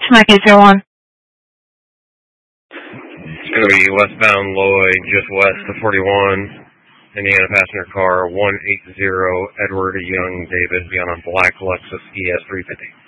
Smack 801. It's going to be westbound Lloyd, just west of 41, Indiana passenger car 180 Edward Young David, beyond a black Lexus ES 350.